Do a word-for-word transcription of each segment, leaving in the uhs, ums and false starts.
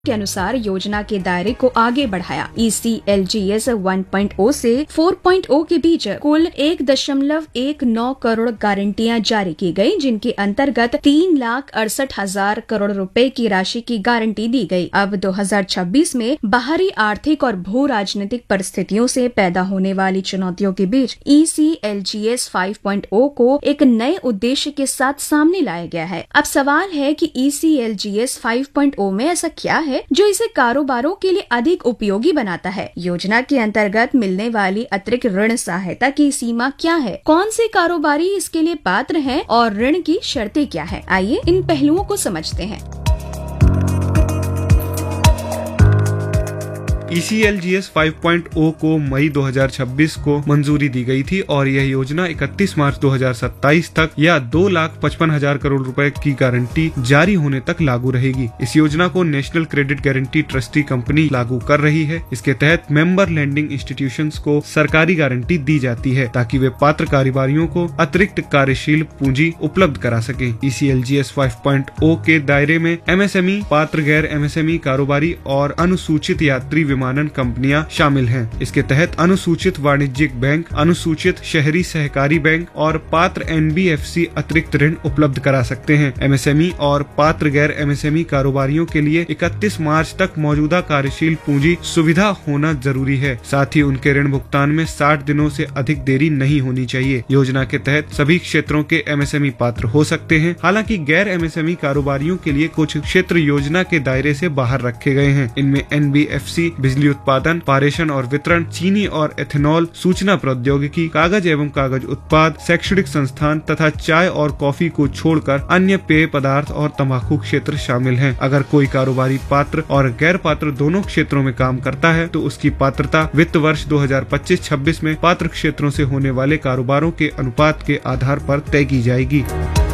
के अनुसार योजना के दायरे को आगे बढ़ाया। ई C L G S one point zero से फोर पॉइंट ज़ीरो के बीच कुल एक दशमलव एक नौ करोड़ गारंटियां जारी की गयी, जिनके अंतर्गत तीन लाख अड़सठ हजार करोड़ रुपए की राशि की गारंटी दी गई। अब दो हजार छब्बीस में बाहरी आर्थिक और भू राजनीतिक परिस्थितियों से पैदा होने वाली चुनौतियों के बीच ई C L G S five point zero को एक नए उद्देश्य के साथ सामने लाया गया है। अब सवाल है कि ई C L G S five point zero में ऐसा क्या है जो इसे कारोबारों के लिए अधिक उपयोगी बनाता है। योजना के अंतर्गत मिलने वाली अतिरिक्त ऋण सहायता की सीमा क्या है, कौन से कारोबारी इसके लिए पात्र हैं और ऋण की शर्तें क्या है। आइए इन पहलुओं को समझते हैं। ई C L G S five point zero को मई दो हजार छब्बीस को मंजूरी दी गई थी और यह योजना इकतीस मार्च दो हजार सत्ताईस तक या दो लाख पचपन हजार करोड़ रुपए की गारंटी जारी होने तक लागू रहेगी। इस योजना को national credit guarantee trustee company लागू कर रही है। इसके तहत मेंबर लैंडिंग इंस्टीट्यूशंस को सरकारी गारंटी दी जाती है ताकि वे पात्र कारोबारियों को अतिरिक्त कार्यशील पूंजी उपलब्ध करा सके। ई C L G S five point zero के दायरे में एम एस एम ई, पात्र गैर एम एस एम ई कारोबारी और अनुसूचित यात्री विमानन कंपनियां शामिल हैं। इसके तहत अनुसूचित वाणिज्यिक बैंक, अनुसूचित शहरी सहकारी बैंक और पात्र एन बी एफ सी अतिरिक्त ऋण उपलब्ध करा सकते हैं। एम एस एम ई और पात्र गैर एम एस एम ई कारोबारियों के लिए इकतीस मार्च तक मौजूदा कार्यशील पूंजी सुविधा होना जरूरी है। साथ ही उनके ऋण भुगतान में साठ दिनों से अधिक देरी नहीं होनी चाहिए। योजना के तहत सभी क्षेत्रों के एम एस एम ई पात्र हो सकते हैं। हालांकि गैर एम एस एम ई कारोबारियों के लिए कुछ क्षेत्र योजना के दायरे से बाहर रखे गए हैं। इनमें एन बी एफ सी, बिजली उत्पादन, पारेषण और वितरण, चीनी और एथेनॉल, सूचना प्रौद्योगिकी, कागज एवं कागज उत्पाद, शैक्षणिक संस्थान तथा चाय और कॉफी को छोड़कर अन्य पेय पदार्थ और तंबाकू क्षेत्र शामिल हैं। अगर कोई कारोबारी पात्र और गैर पात्र दोनों क्षेत्रों में काम करता है तो उसकी पात्रता वित्त वर्ष दो हजार पच्चीस छब्बीस में पात्र क्षेत्रों से होने वाले कारोबारों के अनुपात के आधार पर तय की जाएगी।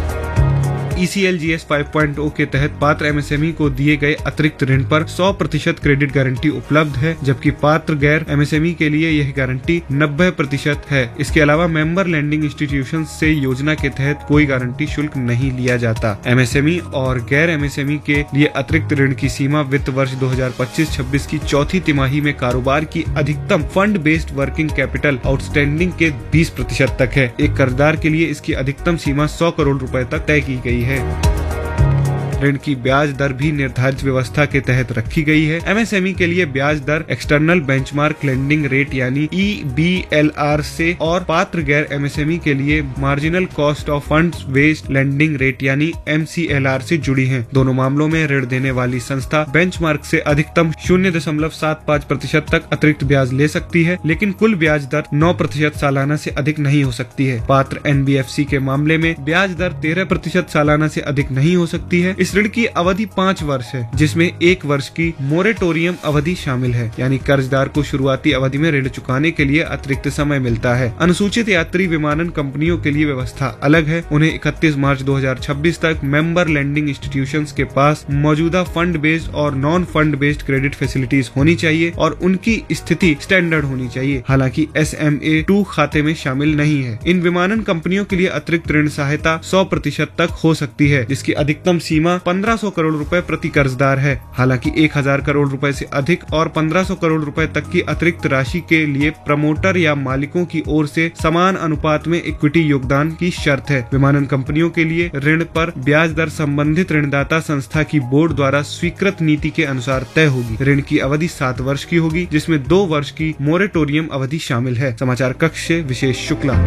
ई C L G S five point zero के तहत पात्र एम एस एम ई को दिए गए अतिरिक्त ऋण पर सौ प्रतिशत क्रेडिट गारंटी उपलब्ध है, जबकि पात्र गैर एम एस एम ई के लिए यह गारंटी नब्बे प्रतिशत है। इसके अलावा मेंबर लैंडिंग इंस्टीट्यूशन से योजना के तहत कोई गारंटी शुल्क नहीं लिया जाता। एम एस एम ई और गैर एम एस एम ई के लिए अतिरिक्त ऋण की सीमा वित्त वर्ष दो हजार पच्चीस छब्बीस की चौथी तिमाही में कारोबार की अधिकतम fund based working capital outstanding के बीस प्रतिशत तक है। एक कर्जदार के लिए इसकी अधिकतम सीमा सौ करोड़ रुपए तक तय की गई है। ऋण की ब्याज दर भी निर्धारित व्यवस्था के तहत रखी गई है। एम एस एम ई के लिए ब्याज दर एक्सटर्नल बेंचमार्क लेंडिंग रेट यानी ई बी एल आर से और पात्र गैर एम एस एम ई के लिए marginal cost of funds based lending rate यानी एम सी एल आर से जुड़ी हैं। दोनों मामलों में ऋण देने वाली संस्था बेंचमार्क से अधिकतम शून्य दशमलव सात पाँच प्रतिशत तक अतिरिक्त ब्याज ले सकती है, लेकिन कुल ब्याज दर नौ प्रतिशत सालाना से अधिक नहीं हो सकती है। पात्र एन बी एफ सी के मामले में ब्याज दर तेरह प्रतिशत सालाना से अधिक नहीं हो सकती है। इस ऋण की अवधि पाँच वर्ष है, जिसमें एक वर्ष की मोरेटोरियम अवधि शामिल है, यानी कर्जदार को शुरुआती अवधि में ऋण चुकाने के लिए अतिरिक्त समय मिलता है। अनुसूचित यात्री विमानन कंपनियों के लिए व्यवस्था अलग है। उन्हें इकतीस मार्च दो हजार छब्बीस तक मेंबर लैंडिंग इंस्टीट्यूशंस के पास मौजूदा फंड बेस्ड और non fund based credit facilities होनी चाहिए और उनकी स्थिति स्टैंडर्ड होनी चाहिए। हालांकि एस एम ए टू खाते में शामिल नहीं है। इन विमानन कंपनियों के लिए अतिरिक्त ऋण सहायता सौ प्रतिशत तक हो सकती है, जिसकी अधिकतम सीमा पंद्रह सौ करोड़ रुपए प्रति कर्जदार है। हालांकि एक हजार करोड़ रुपए से अधिक और पंद्रह सौ करोड़ रुपए तक की अतिरिक्त राशि के लिए प्रमोटर या मालिकों की ओर से समान अनुपात में इक्विटी योगदान की शर्त है। विमानन कंपनियों के लिए ऋण पर ब्याज दर संबंधित ऋणदाता संस्था की बोर्ड द्वारा स्वीकृत नीति के अनुसार तय होगी। ऋण की अवधि सात वर्ष की होगी, जिसमें दो वर्ष की मोरेटोरियम अवधि शामिल है। समाचार कक्ष से विशेष शुक्ला।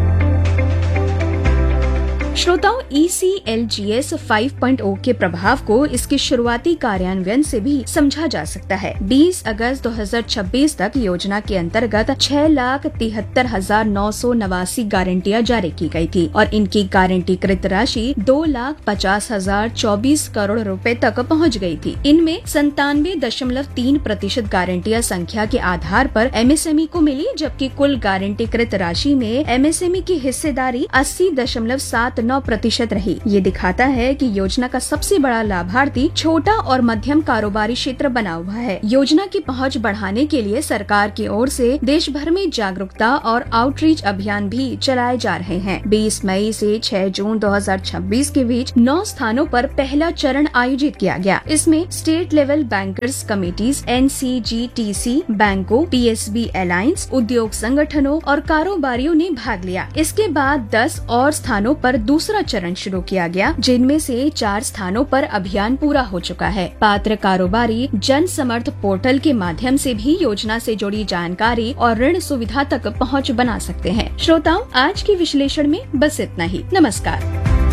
श्रोताओं, ई C L G S five point zero के प्रभाव को इसके शुरुआती कार्यान्वयन से भी समझा जा सकता है। बीस अगस्त दो हजार छब्बीस तक योजना के अंतर्गत छह लाख तिहत्तर हजार नौ सौ नवासी गारंटियां जारी की गई थी और इनकी गारंटीकृत राशि दो लाख पचास हजार चौबीस करोड़ रुपए तक पहुंच गई थी। इनमें संतानवे दशमलव तीन प्रतिशत गारंटियां संख्या के आधार पर एम एस एम ई को मिली, जबकि कुल गारंटीकृत राशि में एम एस एम ई की हिस्सेदारी अस्सी दशमलव सात नौ प्रतिशत रही। ये दिखाता है कि योजना का सबसे बड़ा लाभार्थी छोटा और मध्यम कारोबारी क्षेत्र बना हुआ है। योजना की पहुंच बढ़ाने के लिए सरकार की ओर से देश भर में जागरूकता और आउटरीच अभियान भी चलाए जा रहे हैं। बीस मई से छह जून दो हज़ार छब्बीस के बीच नौ स्थानों पर पहला चरण आयोजित किया गया। इसमें state level bankers committees, N C G T C, बैंकों, पी एस बी अलायंस, उद्योग संगठनों और कारोबारियों ने भाग लिया। इसके बाद दस और स्थानों पर दूसरा चरण शुरू किया गया, जिनमें से चार स्थानों पर अभियान पूरा हो चुका है। पात्र कारोबारी जन समर्थ पोर्टल के माध्यम से भी योजना से जुड़ी जानकारी और ऋण सुविधा तक पहुंच बना सकते हैं। श्रोताओं, आज के विश्लेषण में बस इतना ही। नमस्कार।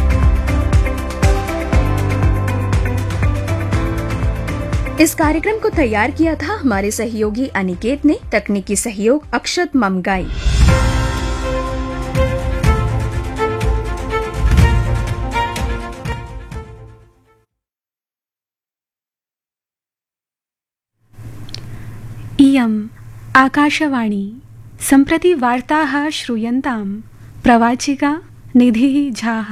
इस कार्यक्रम को तैयार किया था हमारे सहयोगी अनिकेत ने, तकनीकी सहयोग अक्षत ममगाई। इयम् आकाशवाणी। सम्प्रति वार्ताः श्रूयन्ताम्। प्रवाचिका निधिः झाः।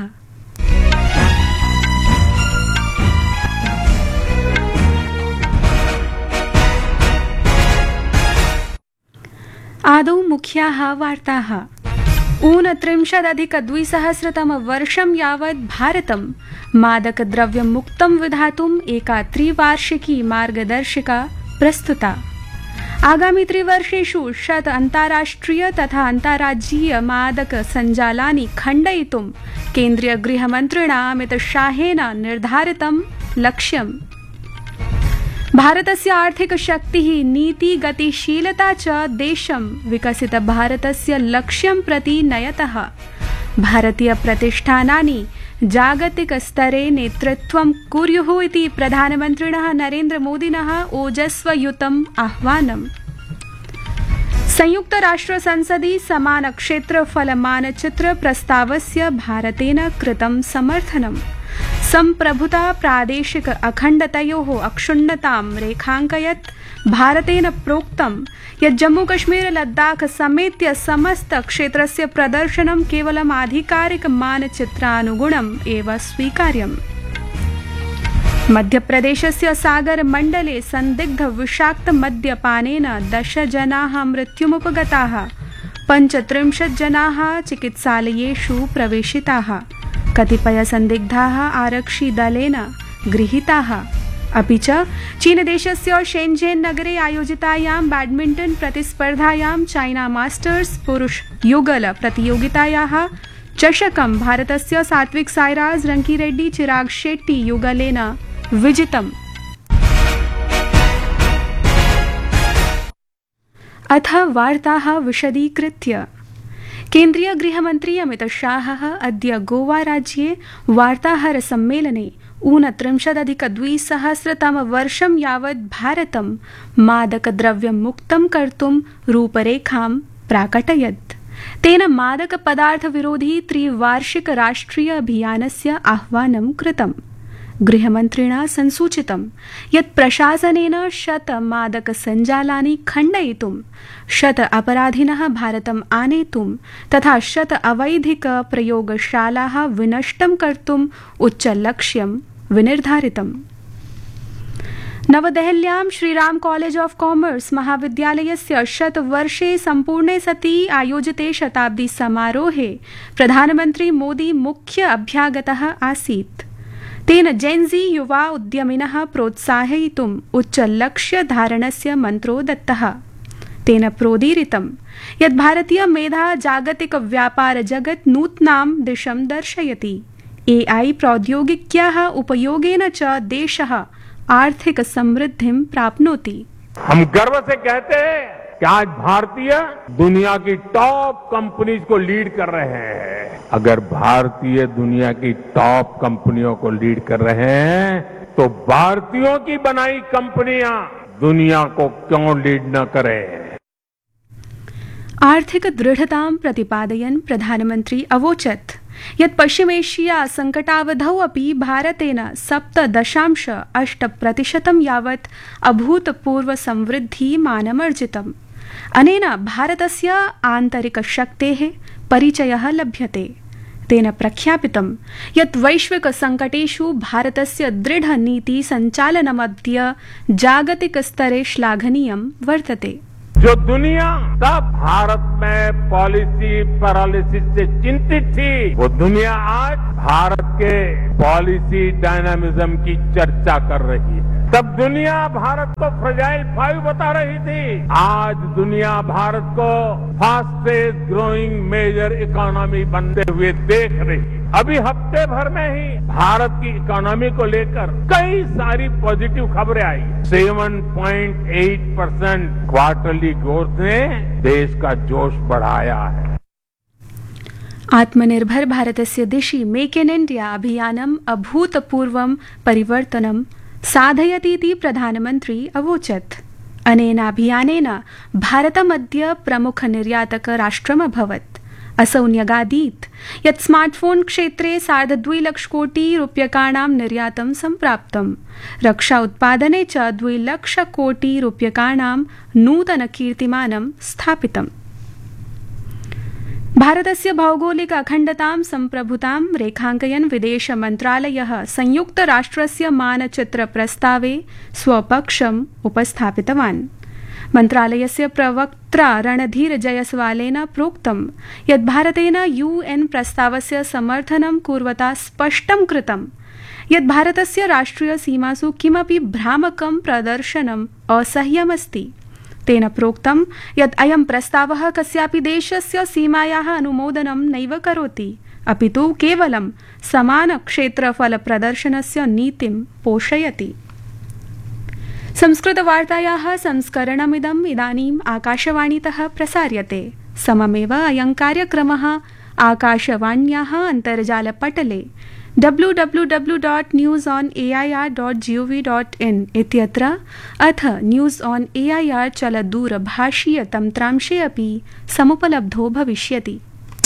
आदौ मुख्याः वार्ताः। ऊनत्रिंशदधिकद्विसहस्रतमवर्षं यावत् भारतं मादकद्रव्यमुक्तं विधातुम् एका त्रिवार्षिकी मार्गदर्शिका प्रस्तुता। आगामि त्रिवर्षेषु शत अन्ताराष्ट्रिय तथा अन्ताराज्यीय मादक सञ्जालानि खण्डयितुं केन्द्रीय गृहमन्त्रिणा अमितशाहेन निर्धारितं लक्ष्यम्। भारतस्य आर्थिकशक्तिः, नीतिगतिशीलता च देशं विकसितभारतस्य लक्ष्यं प्रति नयतः। भारतीयप्रतिष्ठानानि जागतिकस्तरे नेतृत्वं कुर्युः इति प्रधानमन्त्रिणः नरेन्द्रमोदिनः ओजस्वयुतम् आह्वानम्। संयुक्तराष्ट्रसंसदि समानक्षेत्रफलमानचित्र प्रस्तावस्य भारतेन कृतं समर्थनम्। सम्प्रभुता प्रादेशिक अखण्डतयोः अक्षुण्णतां रेखाङ्कयत् भारतेन प्रोक्तं यत् जम्मूकश्मीर लद्दाख समेत्य समस्त क्षेत्रस्य प्रदर्शनं केवलम् आधिकारिक मानचित्रानुगुणम् एव स्वीकार्यम्। मध्यप्रदेशस्य सागर मण्डले संदिग्ध विषाक्त मद्यपानेन दश जनाः मृत्युमुपगताः, पञ्चत्रिंशत् जनाः चिकित्सालयेषु प्रवेशिताः। कतिपय संदिग्धाः आरक्षिदलेन गृहीताः। अपि च चीनदेशस्य शेन्झेन् नगरे आयोजितायां बैडमिण्टन् प्रतिस्पर्धायां चाइना मास्टर्स पुरुष युगल प्रतियोगितायाः चषकं भारतस्य सात्विक साईराज रंकीरेड्डी चिराग शेट्टी युगलेन विजितम्। अथ वार्ताः विशदीकृत्य। केन्द्रीय गृहमन्त्री अमितशाहः अद्य गोवा राज्ये वार्ताहरसम्मेलने ऊनत्रिंशदधिकद्विसहस्रतमवर्षं यावत् भारतं मादकद्रव्यमुक्तं कर्तुं रूपरेखां प्राकटयत्। तेन मादकपदार्थविरोधी त्रिवार्षिक राष्ट्रिय अभियानस्य आह्वानं कृतम्। गृहमन्त्रिणा संसूचितं यत् प्रशासनेन शत मादकसञ्जालानि खण्डयितुं, शत अपराधिनः भारतम् आनेतुं तथा शत अवैधिक प्रयोगशालाः विनष्टं कर्तुम् उच्चलक्ष्यं विनिर्धारितम्। नवदेहल्यां श्रीराम कॉलेज ऑफ कॉमर्स महाविद्यालयस्य शतवर्षे सम्पूर्णे सति आयोजिते शताब्दी समारोहे प्रधानमन्त्री मोदी मुख्य अभ्यागतः आसीत्। तेन जेन्जी युवा उद्यमिनः प्रोत्साहयितुम् उच्चलक्ष्यधारणस्य मन्त्रो दत्तः। तेन प्रोदीरितं यत् भारतीय मेधा जागतिक व्यापार जगत् नूतनां दिशं दर्शयति। ए आई प्रौद्योगिक्याः उपयोगेन च देशः आर्थिक समृद्धिं प्राप्नोति। हम गर्व से कहते हैं कि आज भारतीय दुनिया की टॉप कंपनीज को लीड कर रहे हैं। अगर भारतीय दुनिया की टॉप कंपनियों को लीड कर रहे हैं तो भारतीयों की बनाई कंपनियां दुनिया को क्यों लीड न करें। आर्थिक दृढ़तां प्रतिपादयन् प्रधानमन्त्री अवोचत् यत् पश्चिमेशिया संकटावधौ अपि भारतेन सप्त दशांश अष्ट प्रतिशतं यावत् अभूतपूर्व समृद्धिमानमर्जितम्। अनेन भारतस्य आन्तरिकशक्तेः परिचयः लभ्यते। तेन प्रख्यापितं यत् वैश्विक संकटेषु भारतस्य दृढ नीति संचालनमद्य जागतिक स्तरे श्लाघनीयं वर्तते। जो दुनिया तब भारत में पॉलिसी पैरालिसिस से चिंतित थी, वो दुनिया आज भारत के पॉलिसी डायनामिज्म की चर्चा कर रही है। तब दुनिया भारत को फ्रेजाइल फाइव बता रही थी, आज दुनिया भारत को फास्टेस्ट ग्रोइंग मेजर इकोनॉमी बनते हुए देख रही है। अभी हफ्ते भर में ही भारत की इकोनॉमी को लेकर कई सारी पॉजिटिव खबरें आई। सात पॉइंट आठ परसेंट क्वार्टरली ग्रोथ ने देश का जोश बढ़ाया है। आत्मनिर्भर भारतस्य दिशि मेक इन इंडिया अभियानम् अभूतपूर्वं परिवर्तनं साधयतीति प्रधानमन्त्री अवोचत्। अनेन अभियानेन भारतमद्य प्रमुख निर्यातक राष्ट्रमभवत्। असौ न्यगादीत् यत् स्मार्टफोन क्षेत्रे सार्धद्विलक्षकोटि रूप्यकाणां निर्यातं सम्प्राप्तम्। रक्षा उत्पादने च द्विलक्षकोटि रूप्यकाणां नूतन कीर्तिमानं स्थापितम्। भारतस्य भौगोलिक अखण्डतां सम्प्रभुतां रेखाङ्कयन् विदेश मन्त्रालयः संयुक्तराष्ट्रस्य मानचित्र प्रस्तावे स्वपक्षम् उपस्थापितवान्। मन्त्रालयस्य प्रवक्त्रा रणधीर जयसवालेन प्रोक्तं यत् भारतेन यूएन प्रस्तावस्य समर्थनं कुर्वता स्पष्टं कृतं यत् भारतस्य राष्ट्रिय सीमासु किमपि भ्रामकं प्रदर्शनम् असह्यमस्ति। तेन प्रोक्तं यत् अयं प्रस्तावः कस्यापि देशस्य सीमायाः अनुमोदनं नैव करोति, अपितु केवलं समान क्षेत्रफल प्रदर्शनस्य नीतिं पोषयति। संस्कृतवार्तायाः संस्करणमिदम् इदानीम् आकाशवाणीतः प्रसार्यते। सममेव अयं कार्यक्रमः आकाशवाण्याः अन्तर्जालपटले W W W dot news on A I R dot G O V dot in इत्यत्र अथ news on A I R चलदूरभाषीय तन्त्रांशे अपि समुपलब्धो भविष्यति।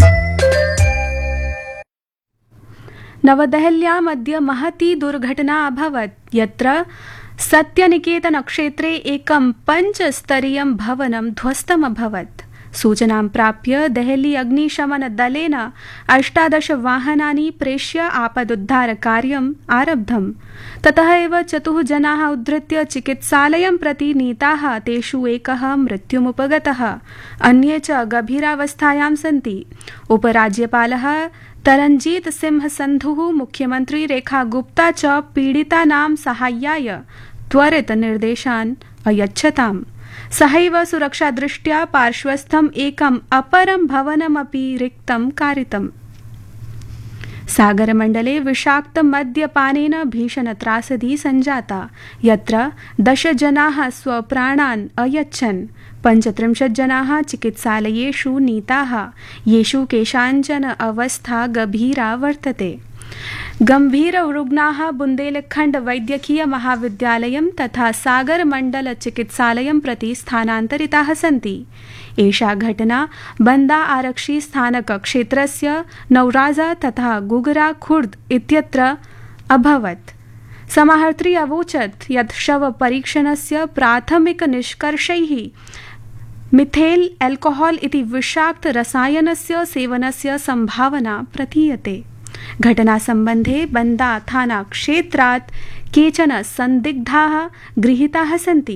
नवदेहल्यामद्य महती दुर्घटना अभवत्, यत्र सत्यनिकेतनक्षेत्रे एकं पञ्चस्तरीयं भवनं ध्वस्तमभवत्। सूचनां प्राप्य देहली अग्निशमन दलेन अष्टादश वाहनानि प्रेष्य आपदुद्धारकार्यम् आरब्धम्। ततः एव चतुः जनाः उद्धृत्य चिकित्सालयं प्रति नीताः, तेषु एकः मृत्युमुपगतः, अन्ये च गभीरावस्थायां सन्ति। उपराज्यपालः तरनजीत सिंह संधुः, मुख्यमन्त्री रेखा गुप्ता च पीडितानां साहाय्याय त्वरित निर्देशान् अयच्छताम्। सहैव सुरक्षादृष्ट्या पार्श्वस्थम् एकम् अपरं भवनमपि रिक्तं कारितम्। सागरमण्डले विषाक्त मद्यपानेन भीषण त्रासदी सञ्जाता, यत्र दश जनाः स्वप्राणान् अयच्छन्। पञ्चत्रिंशत् जनाः चिकित्सालयेषु नीताः, येषु केषाञ्चन अवस्था गभीरा वर्तते। गंभीर रुग्णाः बुन्देलखण्ड वैद्यकीय महाविद्यालयं तथा सागरमण्डल चिकित्सालयं प्रति स्थानान्तरिताः सन्ति। एषा घटना बंदा आरक्षी स्थानक क्षेत्रस्य नौराजा तथा गुगरा खुर्द इत्यत्र अभवत्। समाहर्त्री अवोचत् यत् शव परीक्षणस्य प्राथमिक निष्कर्षैः मिथेल एल्कोहॉल इति विषाक्त रसायनस्य सेवनस्य संभावना प्रतीयते। घटना संबंधे बंदा थाना क्षेत्रात् केचन संदिग्धाः गृहीताः सन्ति।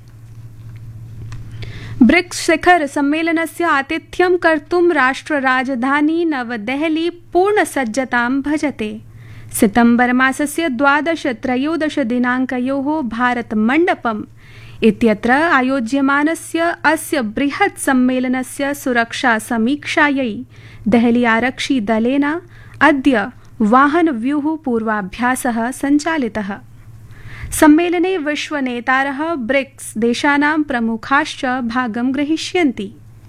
ब्रिक्स शिखर सम्मेलनस्य आतिथ्यं कर्तुं राष्ट्रराजधानी नवदेहली पूर्णसज्जतां भजते। सितंबर मासस्य द्वादश त्रयोदश दिनाङ्कयोः भारत मण्डपम् इत्यत्र आयोज्यमानस्य अस्य बृहत् सम्मेलनस्य सुरक्षा समीक्षायै देहली आरक्षी दलेन अद्य वाहनव्यूह पूर्वाभ्यासः सञ्चालितः। सम्मेलने विश्वनेतारः ब्रिक्स देशानां प्रमुखाश्च भागं ग्रहीष्यन्ति।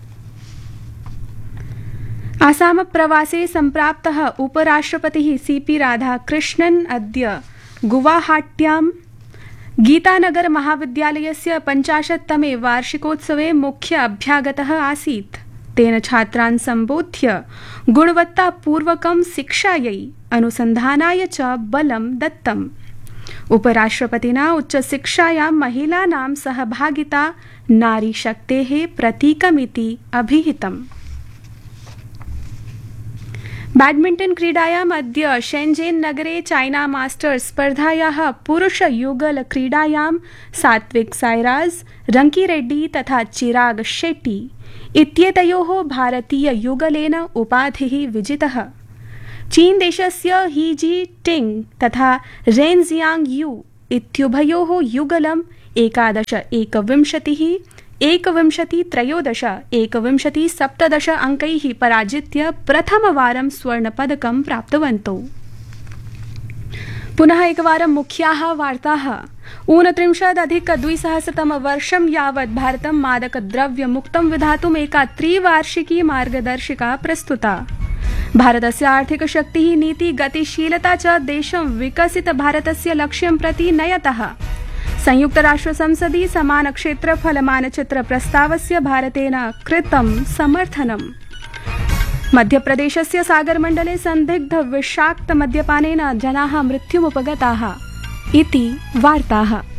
आसाम प्रवासे सम्प्राप्तः उपराष्ट्रपतिः सी पी राधाकृष्णन् अद्य गुवाहाट्यां गीतानगर महाविद्यालयस्य पञ्चाशत्तमे वार्षिकोत्सवे मुख्य अभ्यागतः आसीत्। तेन छात्रान् सम्बोध्य गुणवत्तापूर्वकं शिक्षायै अनुसन्धानाय च बलं दत्तम्। उपराष्ट्रपतिना उच्चशिक्षायां महिलानां सहभागिता नारीशक्तेः प्रतीकमिति अभिहितम्। बैडमिण्टन् क्रीडायाम् अद्य शेन्जेन् नगरे चाइना मास्टर्स् स्पर्धायाः पुरुषयुगल क्रीडायां सात्विक साईराज, रंकीरेड्डी तथा चिराग शेट्टी इत्येतयोः भारतीययुगलेन उपाधिः विजितः। चीन देशस्य ही जी टिंग तथा रेन जियांग यू इत्युभयोः युगलम् एकादश एकविंशतिः एकविंशति त्रयोदश एकविंशति सप्तदश अंकैः पराजित्य प्रथमवारं स्वर्णपदकं प्राप्तवन्तौ। पुनः एकवारं मुख्याः वार्ताः। ऊनत्रिंशदधिकद्विसहस्रतमवर्षं यावत् भारतं मादकद्रव्यमुक्तं विधातुम् एका त्रिवार्षिकी मार्गदर्शिका प्रस्तुता। भारतस्य आर्थिकशक्तिः नीति गतिशीलता च देशं विकसित भारतस्य लक्ष्यं प्रति नयतः। संयुक्तराष्ट्रसंसदि समानक्षेत्रफलमानचित्र प्रस्तावस्य भारतेन कृतं समर्थनम्। मध्यप्रदेशस्य सागरमण्डले सन्दिग्ध विषाक्त मद्यपानेन जनाः मृत्युमुपगताः इति वार्ताः।